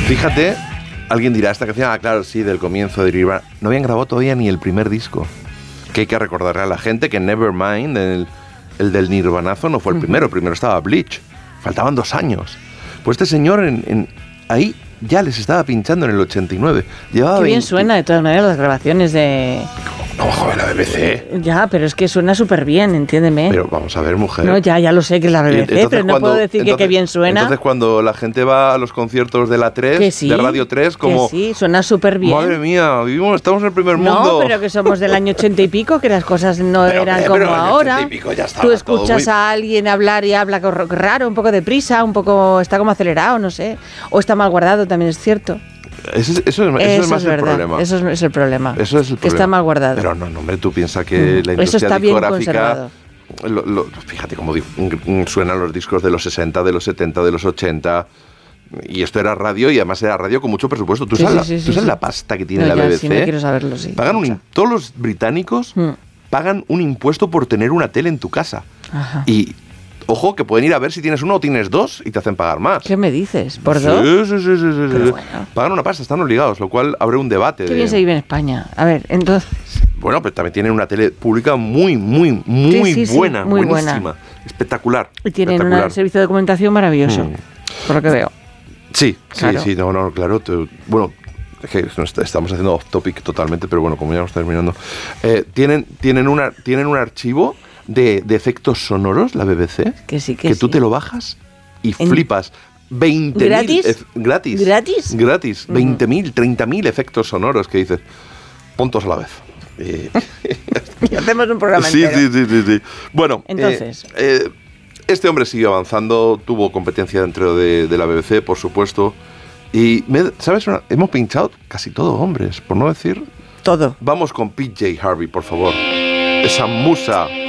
Fíjate, alguien dirá, esta canción, claro, sí, del comienzo de Nirvana. No habían grabado todavía ni el primer disco. Que hay que recordarle a la gente que Nevermind, el del Nirvanazo, no fue el primero. Primero estaba Bleach. Faltaban 2 años. Pues este señor ahí ya les estaba pinchando en el 89. Llevaba Qué bien suena, de todas maneras, las grabaciones de... No, joder, la BBC. Ya, pero es que suena súper bien, entiéndeme. Pero vamos a ver, mujer. No, ya lo sé que es la BBC, pero no puedo decir que qué bien suena. Entonces, cuando la gente va a los conciertos de la 3, sí, de Radio 3, como... Que sí, suena súper bien. Madre mía, estamos en el primer mundo. No, pero que somos del año 80 y pico, que las cosas no eran como ahora. 80 y pico ya Tú escuchas a alguien hablar y habla raro, un poco deprisa, un poco... Está como acelerado, no sé. O está mal guardado, también es cierto. Eso es más el problema. Eso es el problema. Eso es el problema. Que está mal guardado. Pero no, hombre, tú piensas que la industria discográfica... Fíjate cómo suenan los discos de los 60, de los 70, de los 80... Y esto era radio, y además era radio con mucho presupuesto. ¿Tú sabes la pasta que tiene la BBC? Sí, no quiero saberlo, sí. Todos los británicos pagan un impuesto por tener una tele en tu casa. Ajá. Y... Ojo, que pueden ir a ver si tienes 1 o tienes 2 y te hacen pagar más. ¿Qué me dices? ¿Por 2? Sí. Bueno. Pagan una pasta, están obligados, lo cual abre un debate. Qué bien se vive en España. A ver, entonces... Bueno, pero también tienen una tele pública muy buena, muy buenísima, buena. Espectacular. Y tienen un servicio de documentación maravilloso, por lo que veo. Sí, claro. Claro. Bueno, es que estamos haciendo off topic totalmente, pero bueno, como ya vamos terminando. Tienen un archivo de efectos sonoros, la BBC, que tú te lo bajas y flipas. 20.000 gratis 20.000, 30.000 efectos sonoros que dices, puntos a la vez. Y hacemos un programa entero. Sí. Bueno, entonces, este hombre siguió avanzando, tuvo competencia dentro de la BBC, por supuesto. Y, ¿sabes? Hemos pinchado casi todo hombres, por no decir... todo. Vamos con PJ Harvey, por favor. Esa musa